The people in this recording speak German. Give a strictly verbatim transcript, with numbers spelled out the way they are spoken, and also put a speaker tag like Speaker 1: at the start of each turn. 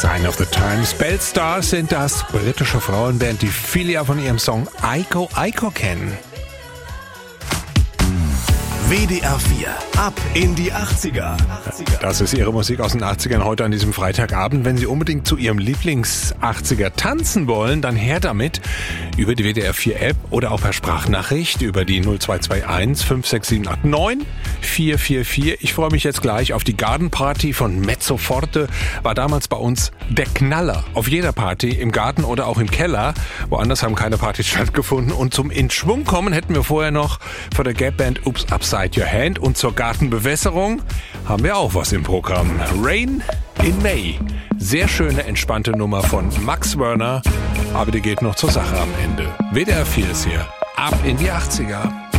Speaker 1: Sign of the Times. Bellstars sind das, britische Frauenband, die viele ja von ihrem Song Aiko Aiko kennen.
Speaker 2: W D R vier, ab in die achtziger.
Speaker 1: Das ist ihre Musik aus den achtzigern heute an diesem Freitagabend. Wenn Sie unbedingt zu Ihrem Lieblings-achtziger tanzen wollen, dann her damit über die W D R vier App oder auch per Sprachnachricht über die null zwei zwei eins fünf sechs sieben acht neun vier vier vier. Ich freue mich jetzt gleich auf die Garden Party von Mezzo Forte. War damals bei uns der Knaller. Auf jeder Party, im Garten oder auch im Keller. Woanders haben keine Partys stattgefunden. Und zum In Schwung kommen hätten wir vorher noch von der Gap-Band Oops Upside Your Hand, und zur Gartenbewässerung haben wir auch was im Programm. Rain in May. Sehr schöne, entspannte Nummer von Max Werner, aber die geht noch zur Sache am Ende. W D R vier ist hier. Ab in die achtziger.